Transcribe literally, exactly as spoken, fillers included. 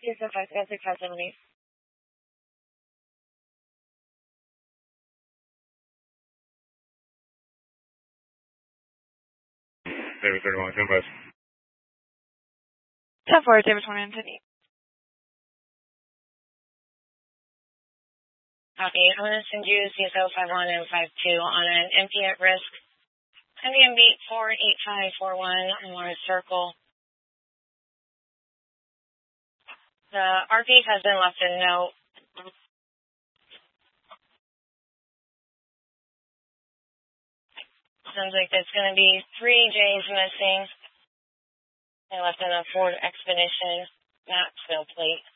Yes, if I got the cousin. David thirty-one, ten bus. ten four, David twenty and Sydney. Copy. I'm going to send you C S O five one and five two on an M P at risk. M B M beat four eight five four one on Mars Circle. The R P has been left a note. Sounds like there's going to be three J's missing. They left in a Ford Expedition, not snow plate.